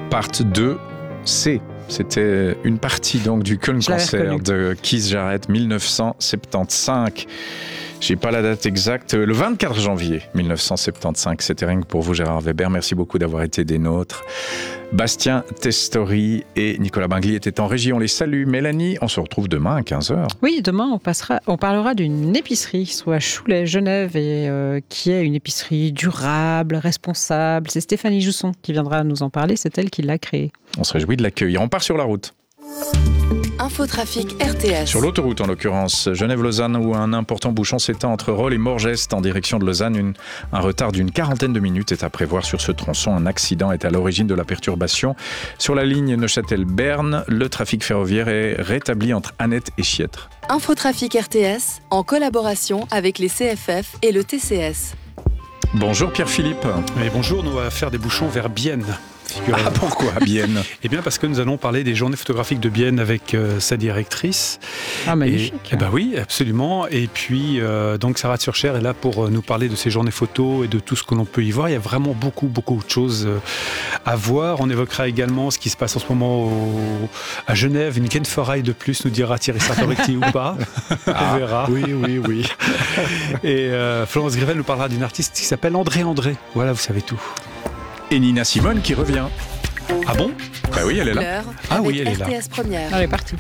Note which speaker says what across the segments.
Speaker 1: Part 2C. C'était une partie donc du Köln Concert de Keith Jarrett 1975. J'ai pas la date exacte, le 24 janvier 1975. C'était rien que pour vous, Gérard Weber. Merci beaucoup d'avoir été des nôtres. Bastien Testori et Nicolas Bingli étaient en régie. On les salue. Mélanie, on se retrouve demain à 15h.
Speaker 2: Oui, demain, on parlera d'une épicerie, soit à Choulais, Genève, et qui est une épicerie durable, responsable. C'est Stéphanie Jousson qui viendra nous en parler. C'est elle qui l'a créée.
Speaker 1: On se réjouit de l'accueillir. On part sur la route.
Speaker 3: Infotrafic RTS.
Speaker 1: Sur l'autoroute en l'occurrence, Genève-Lausanne, où un important bouchon s'étend entre Rolle et Morgest en direction de Lausanne. Un retard d'une 40aine de minutes est à prévoir sur ce tronçon. Un accident est à l'origine de la perturbation. Sur la ligne Neuchâtel-Berne, le trafic ferroviaire est rétabli entre Annette et Chiètre.
Speaker 3: Infotrafic RTS, en collaboration avec les CFF et le TCS.
Speaker 1: Bonjour Pierre-Philippe.
Speaker 4: Et bonjour, nous allons faire des bouchons vers Bienne.
Speaker 1: Ah, pourquoi Bienne?
Speaker 4: Eh bien parce que nous allons parler des journées photographiques de Bienne avec sa directrice.
Speaker 2: Ah, magnifique.
Speaker 4: Et ben oui, absolument. Et puis donc Sarah Tsurcher est là pour nous parler de ces journées photos et de tout ce que l'on peut y voir. Il y a vraiment beaucoup de choses à voir. On évoquera également ce qui se passe en ce moment à Genève. Une Genferei de plus, nous dira Thierry Sartorecki ou pas. On verra.
Speaker 1: Oui.
Speaker 4: Et Florence Grivel nous parlera d'une artiste qui s'appelle André. Voilà, vous savez tout.
Speaker 1: Et Nina Simone qui revient.
Speaker 4: Ah bon?
Speaker 1: Bah oui, elle est là.
Speaker 3: L'heure
Speaker 4: oui, elle est là.
Speaker 3: RTS Première.
Speaker 2: Allez, parti.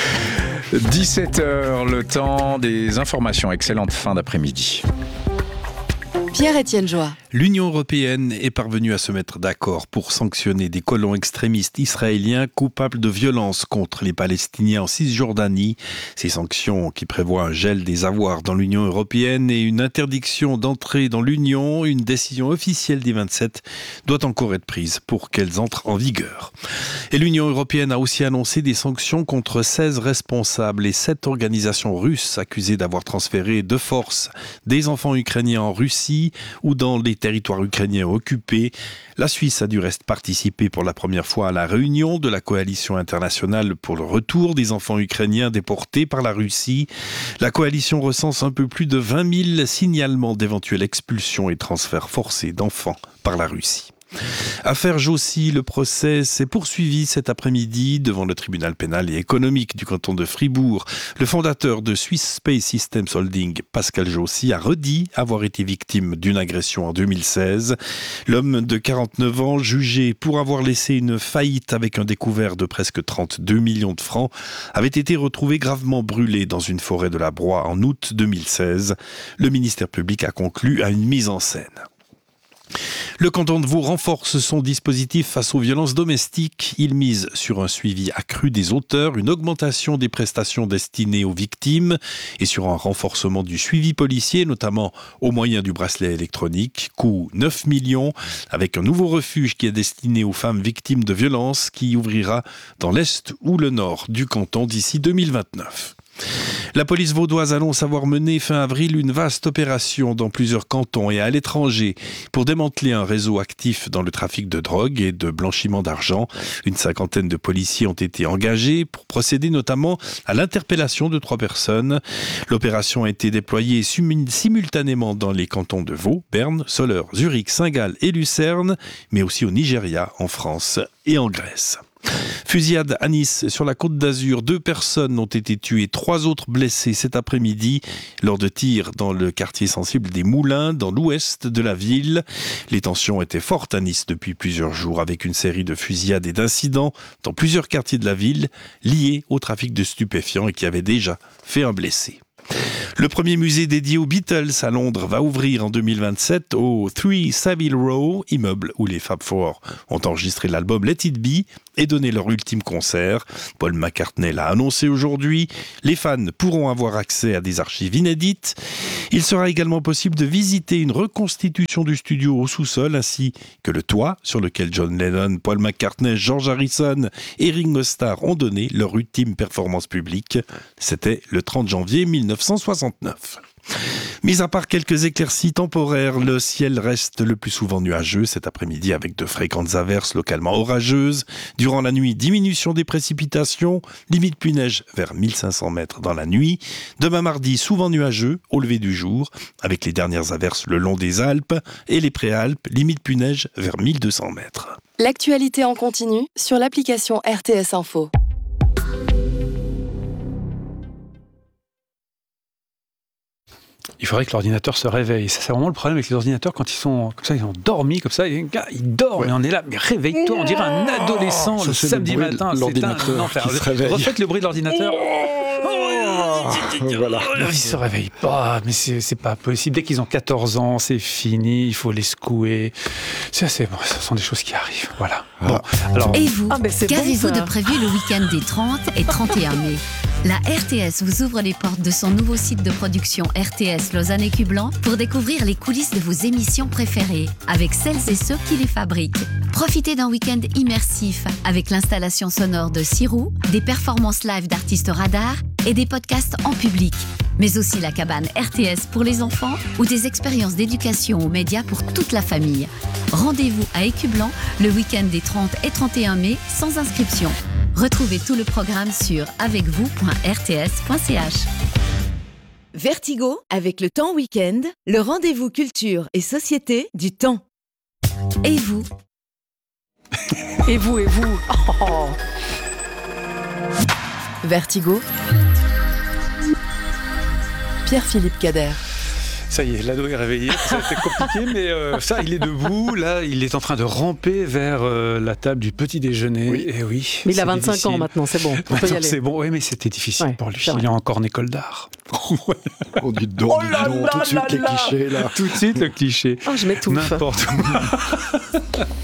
Speaker 1: 17h, le temps des informations. Excellente fin d'après-midi.
Speaker 3: Pierre-Étienne Joie.
Speaker 5: L'Union européenne est parvenue à se mettre d'accord pour sanctionner des colons extrémistes israéliens coupables de violences contre les Palestiniens en Cisjordanie. Ces sanctions qui prévoient un gel des avoirs dans l'Union européenne et une interdiction d'entrée dans l'Union, une décision officielle des 27, doit encore être prise pour qu'elles entrent en vigueur. Et l'Union européenne a aussi annoncé des sanctions contre 16 responsables et 7 organisations russes accusées d'avoir transféré de force des enfants ukrainiens en Russie ou dans les territoires ukrainiens occupés. La Suisse a du reste participé pour la première fois à la réunion de la coalition internationale pour le retour des enfants ukrainiens déportés par la Russie. La coalition recense un peu plus de 20 000 signalements d'éventuelles expulsions et transferts forcés d'enfants par la Russie. Affaire Jossi, le procès s'est poursuivi cet après-midi devant le tribunal pénal et économique du canton de Fribourg. Le fondateur de Swiss Space Systems Holding, Pascal Jossi, a redit avoir été victime d'une agression en 2016. L'homme de 49 ans, jugé pour avoir laissé une faillite avec un découvert de presque 32 millions de francs, avait été retrouvé gravement brûlé dans une forêt de la Broye en août 2016. Le ministère public a conclu à une mise en scène. Le canton de Vaud renforce son dispositif face aux violences domestiques. Il mise sur un suivi accru des auteurs, une augmentation des prestations destinées aux victimes et sur un renforcement du suivi policier, notamment au moyen du bracelet électronique. Coût 9 millions, avec un nouveau refuge qui est destiné aux femmes victimes de violences qui ouvrira dans l'est ou le nord du canton d'ici 2029. La police vaudoise annonce avoir mené fin avril une vaste opération dans plusieurs cantons et à l'étranger pour démanteler un réseau actif dans le trafic de drogue et de blanchiment d'argent. Une 50aine de policiers ont été engagés pour procéder notamment à l'interpellation de 3 personnes. L'opération a été déployée simultanément dans les cantons de Vaud, Berne, Soleure, Zurich, Saint-Gall et Lucerne, mais aussi au Nigeria, en France et en Grèce. Fusillade à Nice, sur la Côte d'Azur. 2 personnes ont été tuées, 3 autres blessées cet après-midi lors de tirs dans le quartier sensible des Moulins, dans l'ouest de la ville. Les tensions étaient fortes à Nice depuis plusieurs jours, avec une série de fusillades et d'incidents dans plusieurs quartiers de la ville liés au trafic de stupéfiants et qui avaient déjà fait un blessé. Le premier musée dédié aux Beatles à Londres va ouvrir en 2027 au 3 Savile Row, immeuble où les Fab Four ont enregistré l'album Let It Be et donné leur ultime concert. Paul McCartney l'a annoncé aujourd'hui. Les fans pourront avoir accès à des archives inédites. Il sera également possible de visiter une reconstitution du studio au sous-sol ainsi que le toit sur lequel John Lennon, Paul McCartney, George Harrison et Ringo Starr ont donné leur ultime performance publique. C'était le 30 janvier 1969. Mis à part quelques éclaircies temporaires, le ciel reste le plus souvent nuageux cet après-midi avec de fréquentes averses localement orageuses. Durant la nuit, diminution des précipitations, limite pluie-neige vers 1500 mètres dans la nuit. Demain mardi, souvent nuageux au lever du jour avec les dernières averses le long des Alpes et les Préalpes, limite pluie-neige vers 1200 mètres.
Speaker 3: L'actualité en continu sur l'application RTS Info.
Speaker 4: Il faudrait que l'ordinateur se réveille. Ça, c'est vraiment le problème avec les ordinateurs quand ils sont comme ça, ils ont dormi comme ça. Et un gars, il dort et on est là. Mais réveille-toi, on dirait un adolescent le samedi matin. C'est un enfer. Refaites le bruit de l'ordinateur. Voilà. Ils se réveillent pas, mais c'est pas possible. Dès qu'ils ont 14 ans, c'est fini. Il faut les secouer. C'est bon, ce sont des choses qui arrivent. Voilà. Bon, alors.
Speaker 6: Et vous, qu'avez-vous de prévu le week-end des 30 et 31 mai? La RTS vous ouvre les portes de son nouveau site de production RTS Lausanne et Cublan pour découvrir les coulisses de vos émissions préférées avec celles et ceux qui les fabriquent. Profitez d'un week-end immersif avec l'installation sonore de Sirou, des performances live d'artistes radars et des podcasts en public. Mais aussi la cabane RTS pour les enfants ou des expériences d'éducation aux médias pour toute la famille. Rendez-vous à Écublan le week-end des 30 et 31 mai sans inscription. Retrouvez tout le programme sur avecvous.rts.ch.
Speaker 7: Vertigo, avec le Temps Week-end, le rendez-vous culture et société du Temps.
Speaker 6: Et vous?
Speaker 8: Et vous oh.
Speaker 3: Vertigo. Pierre-Philippe Cader.
Speaker 4: Ça y est, l'ado est réveillé, ça a été compliqué, mais ça, il est debout, là, il est en train de ramper vers la table du petit déjeuner.
Speaker 8: Oui.
Speaker 4: Et oui,
Speaker 8: mais il a 25 difficile. Ans maintenant, c'est bon, on peut y aller.
Speaker 4: C'est bon, oui, mais c'était difficile pour lui. Il est encore en école d'art.
Speaker 9: Oh, dis donc, tout de suite les clichés, là.
Speaker 4: Tout de suite le cliché.
Speaker 8: Oh, je m'étouffe.
Speaker 4: N'importe où.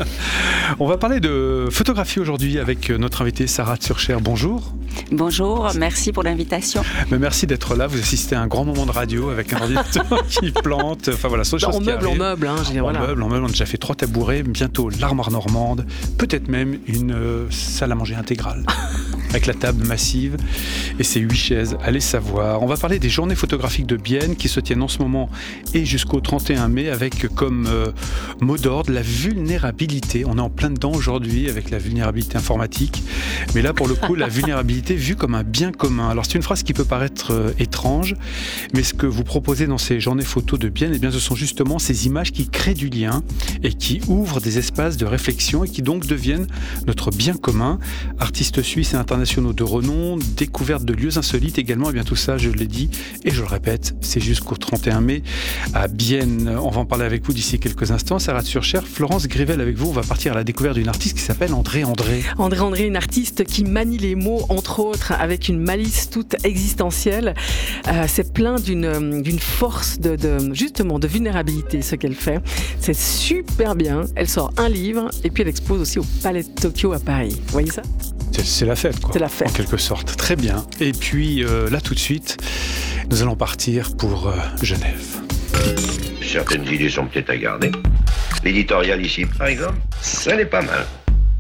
Speaker 4: On va parler de photographie aujourd'hui avec notre invitée Sarah Tsurcher. Bonjour.
Speaker 10: Bonjour, merci pour l'invitation.
Speaker 4: Mais merci d'être là. Vous assistez à un grand moment de radio avec un ordinateur qui plante. Enfin voilà, c'est
Speaker 8: en meuble, en meuble.
Speaker 4: On a déjà fait 3 tabourets, bientôt l'armoire normande, peut-être même une salle à manger intégrale. Avec la table massive et ses 8 chaises, allez savoir. On va parler des journées photographiques de Bienne qui se tiennent en ce moment et jusqu'au 31 mai avec comme mot d'ordre la vulnérabilité. On est en plein dedans aujourd'hui avec la vulnérabilité informatique, mais là pour le coup la vulnérabilité vue comme un bien commun. Alors c'est une phrase qui peut paraître étrange, mais ce que vous proposez dans ces journées photos de Bienne, eh bien, ce sont justement ces images qui créent du lien et qui ouvrent des espaces de réflexion et qui donc deviennent notre bien commun. Artistes suisses et internationaux de renom, découverte de lieux insolites également, et bien tout ça, je l'ai dit et je le répète, c'est jusqu'au 31 mai à Bienne. On va en parler avec vous d'ici quelques instants. Sarah Tsurcher, Florence Grivel avec vous, on va partir à la découverte d'une artiste qui s'appelle André André.
Speaker 8: André André, une artiste qui manie les mots, entre autres, avec une malice toute existentielle. C'est plein d'une force justement de vulnérabilité, ce qu'elle fait. C'est super bien. Elle sort un livre et puis elle expose aussi au Palais de Tokyo à Paris. Vous voyez ça ?
Speaker 4: C'est la fête, quoi.
Speaker 8: C'est la fête.
Speaker 4: En quelque sorte. Très bien. Et puis, là, tout de suite, nous allons partir pour Genève.
Speaker 11: Certaines idées sont peut-être à garder. L'éditorial ici, par exemple, ça n'est pas mal.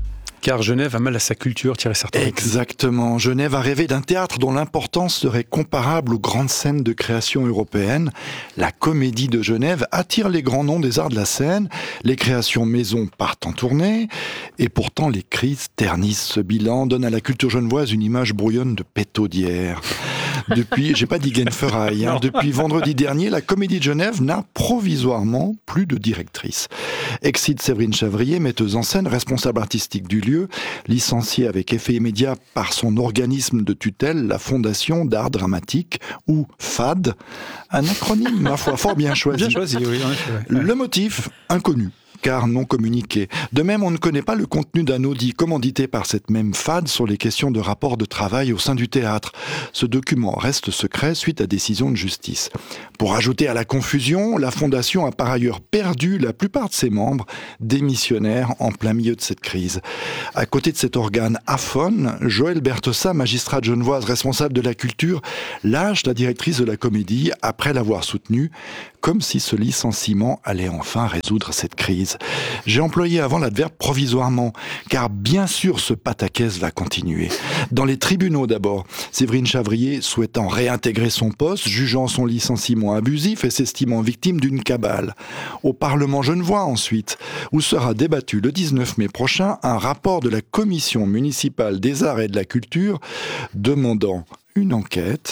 Speaker 4: Car Genève a mal à sa culture, Thierry Sartori.
Speaker 9: Exactement. Genève a rêvé d'un théâtre dont l'importance serait comparable aux grandes scènes de création européenne. La Comédie de Genève attire les grands noms des arts de la scène. Les créations maison partent en tournée. Et pourtant, les crises ternissent ce bilan, donnent à la culture genevoise une image brouillonne de pétaux d'hier. Depuis, j'ai pas dit Genferail, depuis vendredi dernier, la Comédie de Genève n'a provisoirement plus de directrice. Excite Séverine Chavrier, metteuse en scène, responsable artistique du lieu, licenciée avec effet immédiat par son organisme de tutelle, la Fondation d'art dramatique, ou FAD, un acronyme, ma foi, fort bien choisi.
Speaker 4: Bien choisi, oui, en effet.
Speaker 9: Le motif, inconnu, car non communiqué. De même, on ne connaît pas le contenu d'un audit commandité par cette même FAD sur les questions de rapport de travail au sein du théâtre. Ce document reste secret suite à décision de justice. Pour ajouter à la confusion, la Fondation a par ailleurs perdu la plupart de ses membres, démissionnaires en plein milieu de cette crise. À côté de cet organe aphone, Joëlle Bertossa, magistrate genevoise responsable de la culture, lâche la directrice de la Comédie après l'avoir soutenue, comme si ce licenciement allait enfin résoudre cette crise. J'ai employé avant l'adverbe provisoirement, car bien sûr ce pataquès va continuer. Dans les tribunaux d'abord, Séverine Chavrier souhaitant réintégrer son poste, jugeant son licenciement abusif et s'estimant victime d'une cabale. Au Parlement genevois ensuite, où sera débattu le 19 mai prochain un rapport de la Commission municipale des arts et de la culture demandant une enquête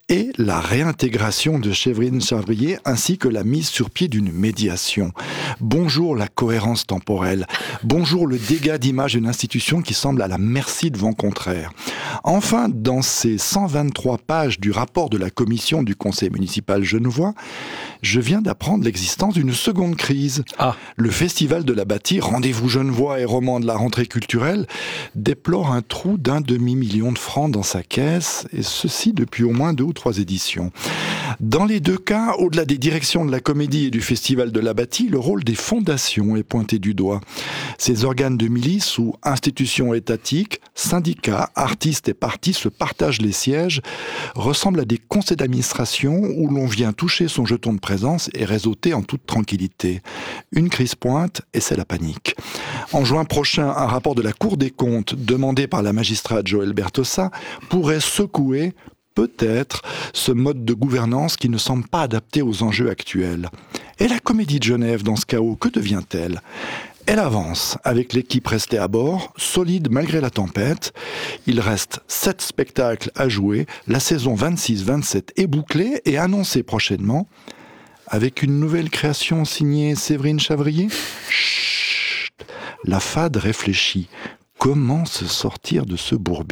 Speaker 9: et la réintégration de Séverine Chavrier ainsi que la mise sur pied d'une médiation. Bonjour la cohérence temporelle. Bonjour le dégât d'image d'une institution qui semble à la merci de vent contraire. Enfin, dans ces 123 pages du rapport de la commission du conseil municipal genevois, je viens d'apprendre l'existence d'une seconde crise. Le Festival de la Bâtie, rendez-vous genevois et roman de la rentrée culturelle, déplore un trou d'1 demi-million de francs dans sa caisse, et ceci depuis au moins 2 ou 3 éditions. Dans les 2 cas, au-delà des directions de la comédie et du Festival de la Bâtie, le rôle des fondations est pointé du doigt. Ces organes de milice ou institutions étatiques, syndicats, artistes et partis se partagent les sièges, ressemblent à des conseils d'administration où l'on vient toucher son jeton de présence et réseauter en toute tranquillité. Une crise pointe et c'est la panique. En juin prochain, un rapport de la Cour des comptes demandé par la magistrate Joëlle Bertossa pourrait secouer peut-être ce mode de gouvernance qui ne semble pas adapté aux enjeux actuels. Et la Comédie de Genève, dans ce chaos, que devient-elle ? Elle avance avec l'équipe restée à bord, solide malgré la tempête. Il reste 7 spectacles à jouer. La saison 26-27 est bouclée et annoncée prochainement avec une nouvelle création signée Séverine Chavrier. Chut, la fade réfléchit. Comment se sortir de ce bourbier ?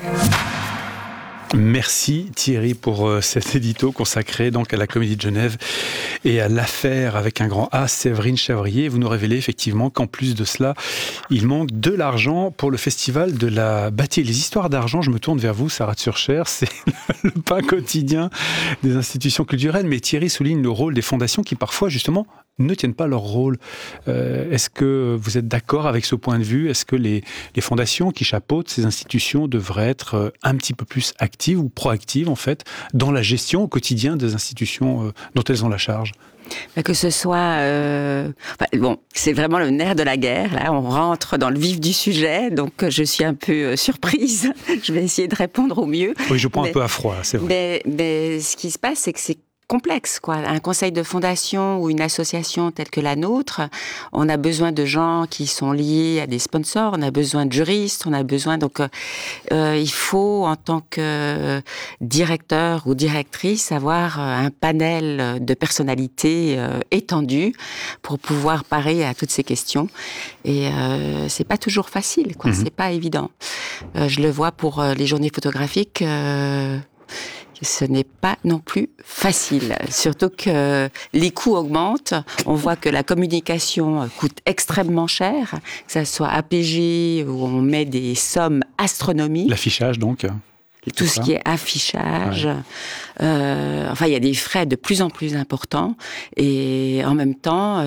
Speaker 4: Merci Thierry pour cet édito consacré donc à la Comédie de Genève et à l'affaire avec un grand A, Séverine Chavrier. Vous nous révélez effectivement qu'en plus de cela, il manque de l'argent pour le Festival de la Bâtie. Les histoires d'argent, je me tourne vers vous, Sarah Tschurcher, c'est le pain quotidien des institutions culturelles. Mais Thierry souligne le rôle des fondations qui parfois justement ne tiennent pas leur rôle. Est-ce que vous êtes d'accord avec ce point de vue ? Est-ce que les fondations qui chapeautent ces institutions devraient être un petit peu plus actives ou proactives en fait dans la gestion au quotidien des institutions dont elles ont la charge ?
Speaker 10: Que ce soit... bon, c'est vraiment le nerf de la guerre. Là, on rentre dans le vif du sujet, donc je suis un peu surprise. Je vais essayer de répondre au mieux.
Speaker 4: Oui, je prends un peu à froid, c'est vrai.
Speaker 10: Mais ce qui se passe, c'est que c'est complexe, quoi. Un conseil de fondation ou une association telle que la nôtre, on a besoin de gens qui sont liés à des sponsors, on a besoin de juristes, on a besoin... Donc, il faut, en tant que directeur ou directrice, avoir un panel de personnalités étendu pour pouvoir parer à toutes ces questions. Et c'est pas toujours facile, quoi. C'est pas évident. Je le vois pour les journées photographiques... ce n'est pas non plus facile. Surtout que les coûts augmentent. On voit que la communication coûte extrêmement cher, que ça soit APG où on met des sommes astronomiques.
Speaker 4: L'affichage donc.
Speaker 10: Tout ce qui est affichage. Ouais. Enfin, il y a des frais de plus en plus importants. Et en même temps,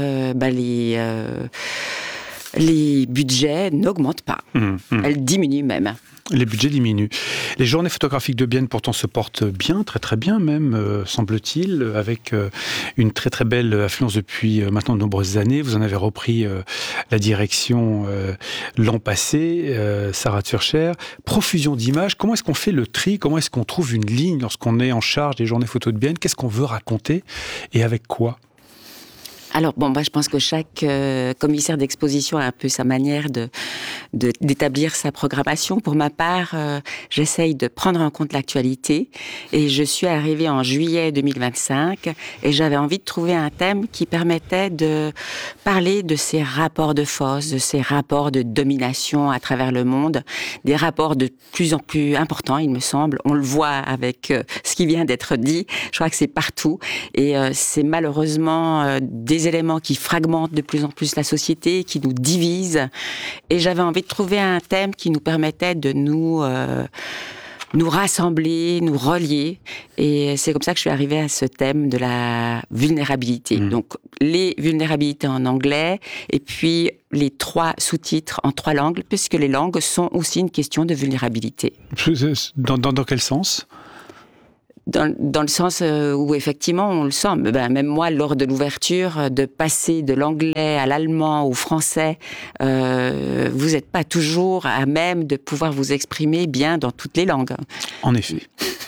Speaker 10: les budgets n'augmentent pas. Elles diminuent même.
Speaker 4: Les budgets diminuent. Les journées photographiques de Bienne, pourtant, se portent bien, très très bien même, semble-t-il, avec une très très belle affluence depuis maintenant de nombreuses années. Vous en avez repris la direction l'an passé, Sarah Tschurcher. Profusion d'images, comment est-ce qu'on fait le tri ? Comment est-ce qu'on trouve une ligne lorsqu'on est en charge des journées photos de Bienne ? Qu'est-ce qu'on veut raconter et avec quoi ?
Speaker 10: Alors, je pense que chaque commissaire d'exposition a un peu sa manière d'établir sa programmation. Pour ma part, j'essaye de prendre en compte l'actualité. Et je suis arrivée en juillet 2025 et j'avais envie de trouver un thème qui permettait de parler de ces rapports de force, de ces rapports de domination à travers le monde, des rapports de plus en plus importants, il me semble. On le voit avec ce qui vient d'être dit. Je crois que c'est partout. Et c'est malheureusement des éléments qui fragmentent de plus en plus la société, qui nous divisent. Et j'avais envie de trouver un thème qui nous permettait de nous rassembler, nous relier. Et c'est comme ça que je suis arrivée à ce thème de la vulnérabilité. Donc, les vulnérabilités en anglais, et puis les 3 sous-titres en 3 langues, puisque les langues sont aussi une question de vulnérabilité.
Speaker 4: Dans quel sens ?
Speaker 10: Dans le sens où effectivement on le sent, même moi lors de l'ouverture, de passer de l'anglais à l'allemand au français, vous n'êtes pas toujours à même de pouvoir vous exprimer bien dans toutes les langues.
Speaker 4: En effet.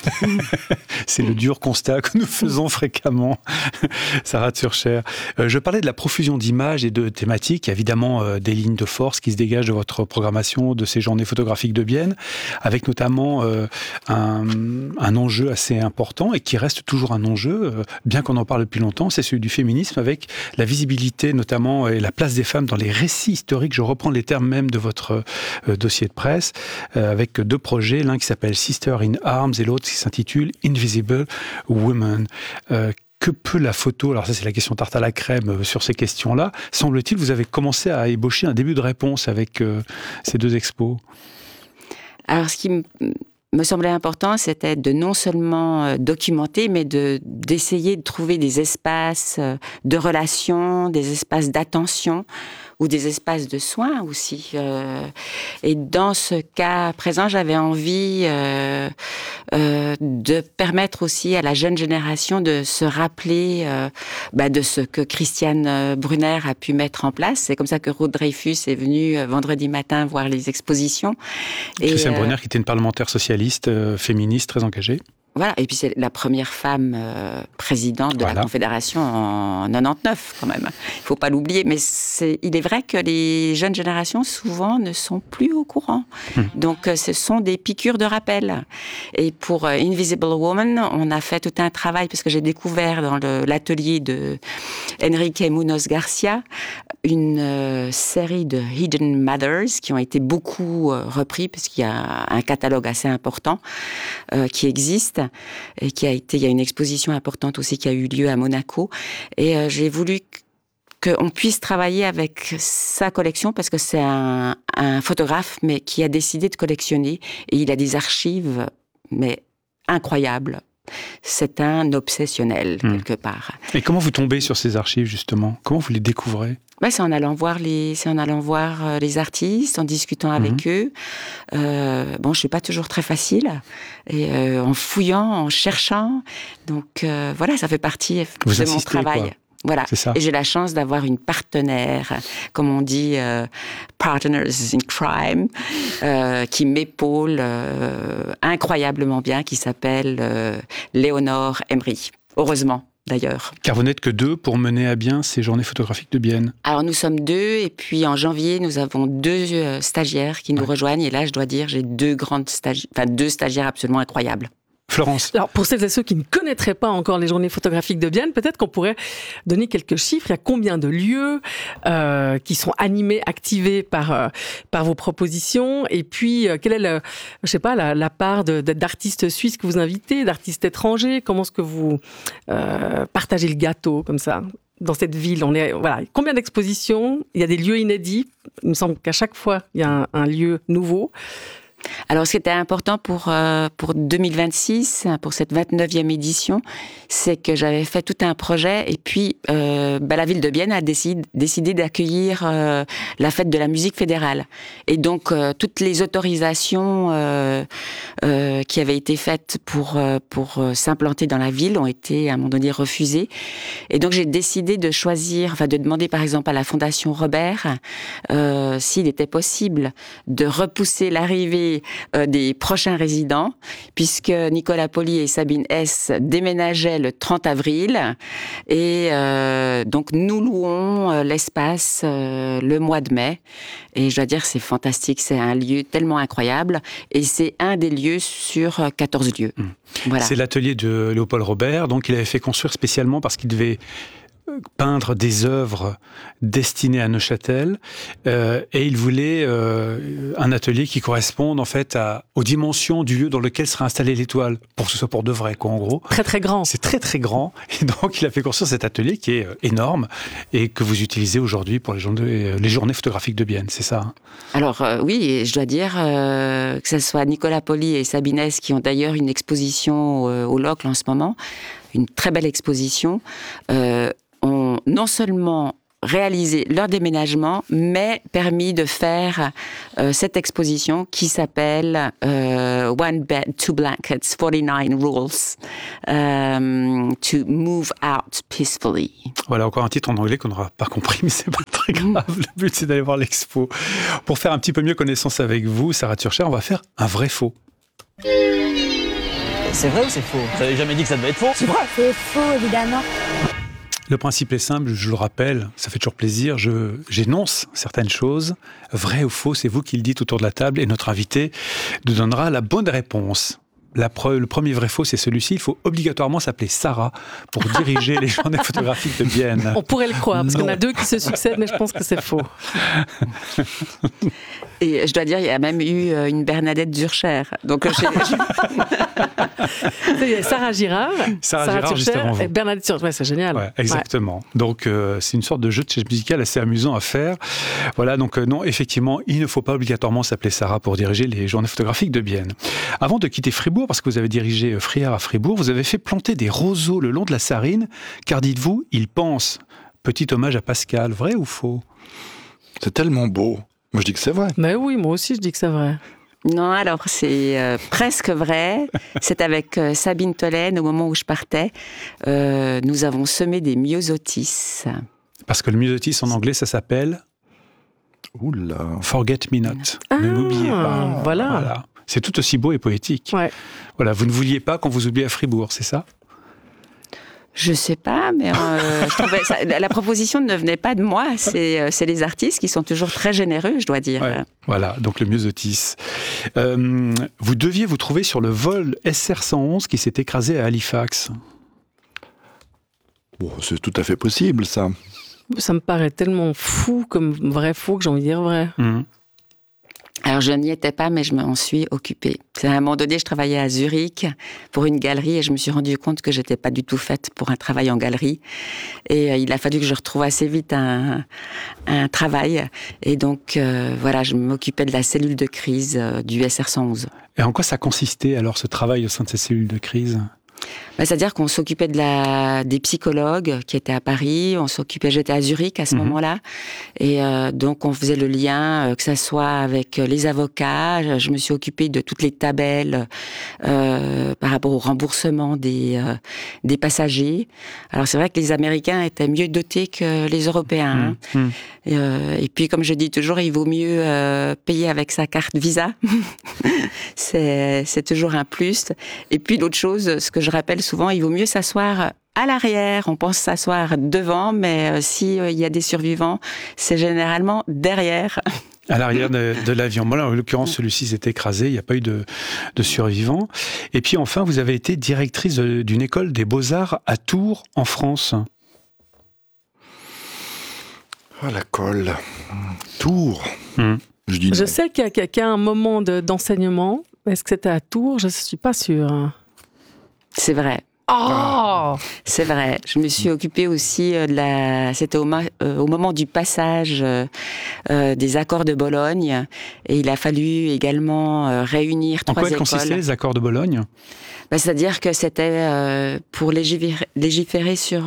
Speaker 4: C'est le dur constat que nous faisons fréquemment, Sarah Turcher. Je parlais de la profusion d'images et de thématiques. Il y a évidemment des lignes de force qui se dégagent de votre programmation de ces journées photographiques de Bienne, avec notamment un enjeu assez important et qui reste toujours un enjeu, bien qu'on en parle depuis longtemps, c'est celui du féminisme, avec la visibilité notamment et la place des femmes dans les récits historiques. Je reprends les termes même de votre dossier de presse, avec 2 projets, l'un qui s'appelle Sister in Arms et l'autre qui s'intitule Invisible Women. Que peut la photo? Alors ça, c'est la question tarte à la crème sur ces questions-là. Semble-t-il, vous avez commencé à ébaucher un début de réponse avec ces 2 expos.
Speaker 10: Alors, ce qui me semblait important, c'était de non seulement documenter, mais d'essayer de trouver des espaces de relation, des espaces d'attention, ou des espaces de soins aussi. Et dans ce cas présent, j'avais envie de permettre aussi à la jeune génération de se rappeler de ce que Christiane Brunner a pu mettre en place. C'est comme ça que Ruth Dreyfus est venue vendredi matin voir les expositions.
Speaker 4: Christiane Brunner, qui était une parlementaire socialiste, féministe, très engagée.
Speaker 10: Voilà, et puis c'est la première femme présidente de la Confédération en 99 quand même. Il faut pas l'oublier, mais il est vrai que les jeunes générations souvent ne sont plus au courant. Donc ce sont des piqûres de rappel. Et pour Invisible Woman, on a fait tout un travail parce que j'ai découvert dans l'atelier de Enrique Munoz Garcia une série de Hidden Mothers qui ont été beaucoup repris parce qu'il y a un catalogue assez important qui existe. Et il y a une exposition importante aussi qui a eu lieu à Monaco. Et j'ai voulu qu'on puisse travailler avec sa collection parce que c'est un photographe mais qui a décidé de collectionner et il a des archives mais incroyables. C'est un obsessionnel quelque part.
Speaker 4: Et comment vous tombez sur ces archives justement? Comment vous les découvrez?
Speaker 10: C'est en allant voir les artistes, en discutant avec eux. Je suis pas toujours très facile. Et en fouillant, en cherchant. Donc voilà, ça fait partie de mon travail. Quoi. Voilà. Et j'ai la chance d'avoir une partenaire, comme on dit, partners in crime, qui m'épaule incroyablement bien, qui s'appelle Léonore Emery. Heureusement. D'ailleurs.
Speaker 4: Car vous n'êtes que 2 pour mener à bien ces journées photographiques de Bienne.
Speaker 10: Alors nous sommes 2 et puis en janvier nous avons 2 stagiaires qui nous rejoignent et là je dois dire j'ai 2 stagiaires absolument incroyables.
Speaker 4: Florence.
Speaker 8: Alors, pour celles et ceux qui ne connaîtraient pas encore les journées photographiques de Bienne, peut-être qu'on pourrait donner quelques chiffres. Il y a combien de lieux qui sont animés, activés par vos propositions? Et puis, quelle est la part d'artistes suisses que vous invitez, d'artistes étrangers? Comment est-ce que vous partagez le gâteau comme ça? Dans cette ville, combien d'expositions? Il y a des lieux inédits. Il me semble qu'à chaque fois, il y a un lieu nouveau.
Speaker 10: Alors, ce qui était important pour 2026, pour cette 29e édition, c'est que j'avais fait tout un projet et puis la ville de Bienne a décidé d'accueillir la fête de la musique fédérale. Et donc, toutes les autorisations qui avaient été faites pour s'implanter dans la ville ont été, à un moment donné, refusées. Et donc, j'ai décidé de de demander, par exemple, à la Fondation Robert s'il était possible de repousser l'arrivée des prochains résidents, puisque Nicolas Poli et Sabine Hess déménageaient le 30 avril. Et donc, nous louons l'espace le mois de mai. Et je dois dire, c'est fantastique. C'est un lieu tellement incroyable. Et c'est un des lieux sur 14 lieux. Voilà.
Speaker 4: C'est l'atelier de Léopold Robert. Donc, il avait fait construire spécialement parce qu'il devait peindre des œuvres destinées à Neuchâtel et il voulait un atelier qui corresponde en fait aux dimensions du lieu dans lequel sera installée l'étoile, pour que ce soit pour de vrai, quoi, en gros.
Speaker 8: Très très grand.
Speaker 4: C'est très très grand et donc il a fait construire cet atelier qui est énorme et que vous utilisez aujourd'hui pour les journées photographiques de Bienne, c'est ça hein?
Speaker 10: Alors oui, et je dois dire que ce soit Nicolas Poli et Sabine Hess qui ont d'ailleurs une exposition au Locle en ce moment, une très belle exposition, ont non seulement réalisé leur déménagement, mais permis de faire cette exposition qui s'appelle One Bed, Two Blankets, 49 Rules to Move Out Peacefully.
Speaker 4: Voilà, encore un titre en anglais qu'on n'aura pas compris, mais c'est pas très grave. Le but, c'est d'aller voir l'expo. Pour faire un petit peu mieux connaissance avec vous, Sarah Turcher, on va faire un vrai faux.
Speaker 12: C'est vrai ou c'est faux? Vous avez jamais dit que ça devait être faux?
Speaker 13: C'est vrai. C'est faux, évidemment.
Speaker 4: Le principe est simple, je le rappelle, ça fait toujours plaisir, j'énonce certaines choses. Vrai ou faux, c'est vous qui le dites autour de la table et notre invité nous donnera la bonne réponse. Le premier vrai faux, c'est celui-ci. Il faut obligatoirement s'appeler Sarah pour diriger les journées photographiques de Bienne.
Speaker 8: On pourrait le croire, parce qu'on a deux qui se succèdent, mais je pense que c'est faux.
Speaker 10: Et je dois dire, il y a même eu une Bernadette Zurcher. Donc,
Speaker 8: c'est Sarah Girard,
Speaker 4: Sarah Girard, juste avant vous.
Speaker 8: Et Bernadette Zurcher, ouais, c'est génial.
Speaker 4: Ouais, exactement. Ouais. Donc, c'est une sorte de jeu de chaise musicale assez amusant à faire. Voilà, donc non, effectivement, il ne faut pas obligatoirement s'appeler Sarah pour diriger les journées photographiques de Bienne. Avant de quitter Fribourg, parce que vous avez dirigé Friard à Fribourg, vous avez fait planter des roseaux le long de la Sarine, car dites-vous, il pense. Petit hommage à Pascal, vrai ou faux?
Speaker 9: C'est tellement beau. Moi, je dis que c'est vrai.
Speaker 8: Mais oui, moi aussi, je dis que c'est vrai.
Speaker 10: Non, alors c'est presque vrai. C'est avec Sabine Tolaine, au moment où je partais, nous avons semé des myosotis.
Speaker 4: Parce que le myosotis, en anglais, ça s'appelle...
Speaker 9: Oula.
Speaker 4: Forget me not. Ne m'oubliez pas.
Speaker 8: Voilà.
Speaker 4: C'est tout aussi beau et poétique.
Speaker 8: Ouais.
Speaker 4: Voilà, vous ne vouliez pas qu'on vous oublie à Fribourg, c'est ça?
Speaker 10: Je sais pas, mais je trouvais la proposition ne venait pas de moi. C'est les artistes qui sont toujours très généreux, je dois dire.
Speaker 4: Ouais, voilà, donc le myosotis. Vous deviez vous trouver sur le vol SR-111 qui s'est écrasé à Halifax.
Speaker 9: Bon, c'est tout à fait possible, ça.
Speaker 8: Ça me paraît tellement fou comme vrai faux que j'ai envie de dire vrai.
Speaker 10: Alors, je n'y étais pas, mais je m'en suis occupée. À un moment donné, je travaillais à Zurich pour une galerie et je me suis rendu compte que j'étais pas du tout faite pour un travail en galerie. Et il a fallu que je retrouve assez vite un travail. Et donc, voilà, je m'occupais de la cellule de crise du SR-111.
Speaker 4: Et en quoi ça consistait alors, ce travail au sein de ces cellules de crise ?
Speaker 10: C'est-à-dire qu'on s'occupait des psychologues qui étaient à Paris, j'étais à Zurich à ce moment-là, et donc on faisait le lien, que ça soit avec les avocats, je me suis occupée de toutes les tabelles par rapport au remboursement des passagers. Alors c'est vrai que les Américains étaient mieux dotés que les Européens. Et puis comme je dis toujours, il vaut mieux payer avec sa carte Visa, c'est toujours un plus. Et puis l'autre chose, ce que je rappelle souvent, il vaut mieux s'asseoir à l'arrière. On pense s'asseoir devant, mais s'il y a des survivants, c'est généralement derrière.
Speaker 4: À l'arrière de l'avion. Bon, là, en l'occurrence, celui-ci s'est écrasé, il n'y a pas eu de survivants. Et puis enfin, vous avez été directrice d'une école des Beaux-Arts à Tours, en France.
Speaker 9: Ah, la colle. Tours.
Speaker 8: Je sais qu'il y a un moment d'enseignement. Est-ce que c'était à Tours? Je ne suis pas sûre.
Speaker 10: C'est vrai.
Speaker 8: Oh,
Speaker 10: c'est vrai. Je me suis occupée aussi c'était au moment du passage des accords de Bologne. Et il a fallu également réunir 3 écoles.
Speaker 4: En quoi consistaient les accords de Bologne ?
Speaker 10: C'est-à-dire que c'était pour légiférer sur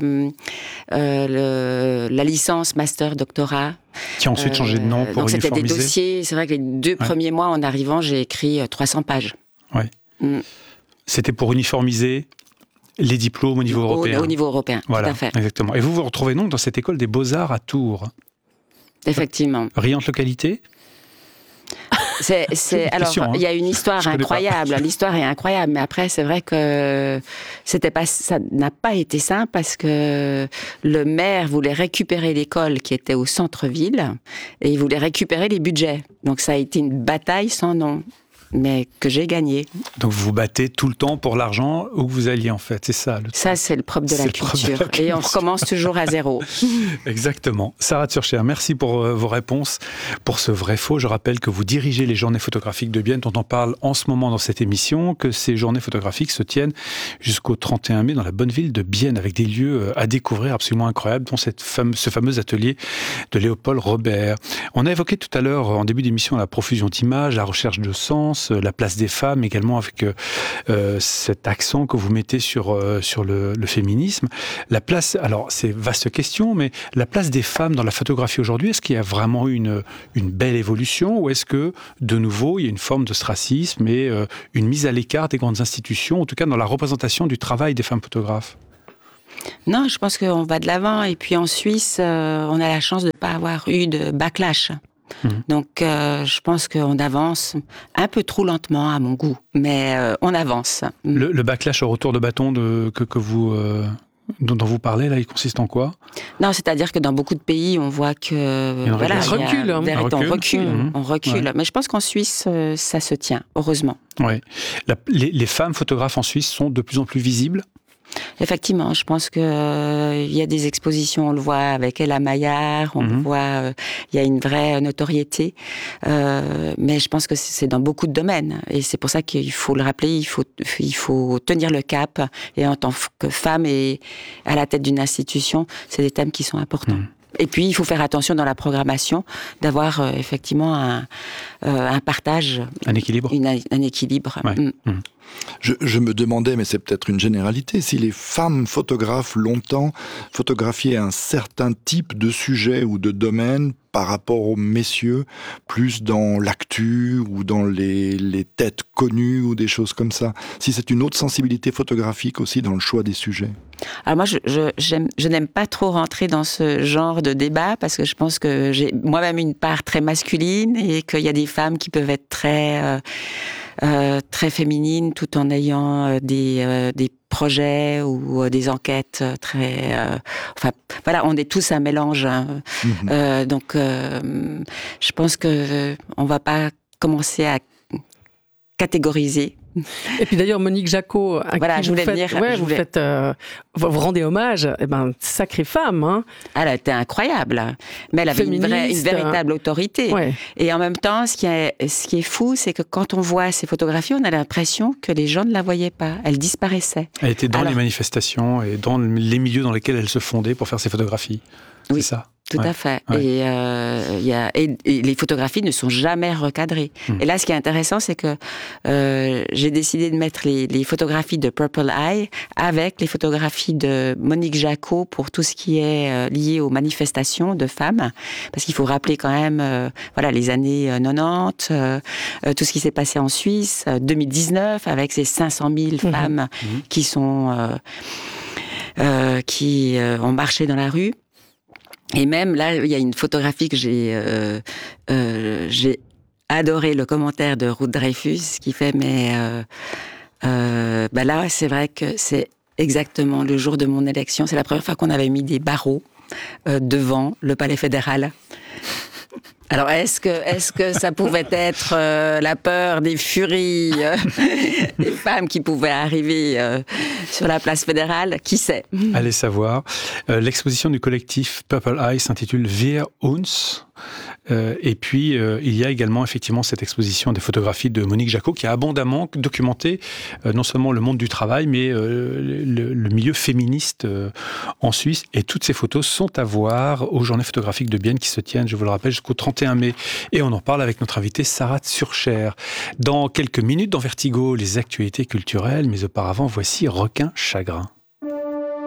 Speaker 10: la licence, master, doctorat.
Speaker 4: Qui a ensuite changé de nom pour
Speaker 10: donc
Speaker 4: uniformiser.
Speaker 10: C'était des dossiers. C'est vrai que les 2 premiers mois en arrivant, j'ai écrit 300 pages.
Speaker 4: Ouais. C'était pour uniformiser les diplômes au niveau européen.
Speaker 10: Au niveau européen,
Speaker 4: voilà,
Speaker 10: tout à fait.
Speaker 4: Exactement. Et vous vous retrouvez donc dans cette école des Beaux-Arts à Tours.
Speaker 10: Effectivement.
Speaker 4: Riante localité ?
Speaker 10: Alors, il y a une histoire incroyable. L'histoire est incroyable, mais après, c'est vrai que ça n'a pas été simple parce que le maire voulait récupérer l'école qui était au centre-ville et il voulait récupérer les budgets. Donc, ça a été une bataille sans nom, mais que j'ai gagnée.
Speaker 4: Donc, vous vous battez tout le temps pour l'argent où vous alliez, en fait, c'est ça.
Speaker 10: Ça, c'est le propre de la culture. Et on recommence toujours à zéro.
Speaker 4: Exactement. Sarah Zurcher, merci pour vos réponses. Pour ce vrai-faux, je rappelle que vous dirigez les journées photographiques de Bienne, dont on parle en ce moment dans cette émission, que ces journées photographiques se tiennent jusqu'au 31 mai dans la bonne ville de Bienne, avec des lieux à découvrir absolument incroyables, dont ce fameux atelier de Léopold Robert. On a évoqué tout à l'heure, en début d'émission, la profusion d'images, la recherche de sens, la place des femmes également, avec cet accent que vous mettez sur le féminisme. La place, alors c'est vaste question, mais la place des femmes dans la photographie aujourd'hui, est-ce qu'il y a vraiment eu une belle évolution, ou est-ce que, de nouveau, il y a une forme d'ostracisme et une mise à l'écart des grandes institutions, en tout cas dans la représentation du travail des femmes photographes ?
Speaker 10: Non, je pense qu'on va de l'avant. Et puis en Suisse, on a la chance de ne pas avoir eu de backlash. Donc, je pense qu'on avance un peu trop lentement à mon goût, mais on avance.
Speaker 4: Le backlash au retour de bâton dont vous parlez, là, il consiste en quoi ?
Speaker 10: Non, c'est-à-dire que dans beaucoup de pays, on voit que...
Speaker 8: On recule.
Speaker 10: Ouais. Mais je pense qu'en Suisse, ça se tient, heureusement.
Speaker 4: Oui. Les femmes photographes en Suisse sont de plus en plus visibles ?
Speaker 10: Effectivement, je pense que il y a des expositions, on le voit avec Ella Maillard, on le voit, il y a une vraie notoriété, mais je pense que c'est dans beaucoup de domaines, et c'est pour ça qu'il faut le rappeler, il faut tenir le cap, et en tant que femme et à la tête d'une institution, c'est des thèmes qui sont importants. Et puis, il faut faire attention dans la programmation d'avoir effectivement un partage,
Speaker 4: un équilibre.
Speaker 10: Un équilibre.
Speaker 4: Ouais.
Speaker 9: Je me demandais, mais c'est peut-être une généralité, si les femmes photographes longtemps photographiaient un certain type de sujet ou de domaine par rapport aux messieurs, plus dans l'actu ou dans les têtes connues ou des choses comme ça. Si c'est une autre sensibilité photographique aussi dans le choix des sujets.
Speaker 10: Alors moi, je n'aime pas trop rentrer dans ce genre de débat parce que je pense que j'ai moi-même une part très masculine et qu'il y a des femmes qui peuvent être très féminines tout en ayant des projets ou des enquêtes très... enfin, voilà, on est tous un mélange. Hein. Donc, je pense que on va pas commencer à catégoriser.
Speaker 8: Et puis d'ailleurs, Monique Jacot, vous rendez hommage, sacrée femme. Hein.
Speaker 10: Elle était incroyable, mais elle avait une véritable autorité.
Speaker 8: Ouais.
Speaker 10: Et en même temps, ce qui est fou, c'est que quand on voit ces photographies, on a l'impression que les gens ne la voyaient pas. Elle disparaissait.
Speaker 4: Elle était dans les manifestations et dans les milieux dans lesquels elle se fondait pour faire ses photographies.
Speaker 10: Oui.
Speaker 4: C'est ça.
Speaker 10: Tout à fait. Ouais. Et les photographies ne sont jamais recadrées. Et là, ce qui est intéressant, c'est que j'ai décidé de mettre les photographies de Purple Eye avec les photographies de Monique Jacot pour tout ce qui est lié aux manifestations de femmes. Parce qu'il faut rappeler quand même les années 90, tout ce qui s'est passé en Suisse, 2019, avec ces 500 000 femmes qui ont marché dans la rue. Et même là, il y a une photographie que j'ai adoré, le commentaire de Ruth Dreyfus qui fait là, c'est vrai que c'est exactement le jour de mon élection. C'est la première fois qu'on avait mis des barreaux devant le palais fédéral. Alors, est-ce que ça pouvait être la peur des furies des femmes qui pouvaient arriver sur la place fédérale ? Qui sait ?
Speaker 4: Allez savoir. L'exposition du collectif Purple Eye s'intitule Wir uns. Et puis, il y a également effectivement cette exposition des photographies de Monique Jacot qui a abondamment documenté non seulement le monde du travail, mais le milieu féministe en Suisse. Et toutes ces photos sont à voir aux Journées photographiques de Bienne qui se tiennent, je vous le rappelle, jusqu'au 31 mai. Et on en parle avec notre invitée Sarah Tsurcher. Dans quelques minutes, dans Vertigo, les actualités culturelles, mais auparavant, voici Requin Chagrin.